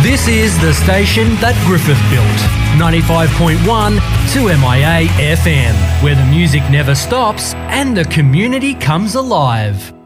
This is the station that Griffith built. 95.1 2MIA FM, where the music never stops and the community comes alive.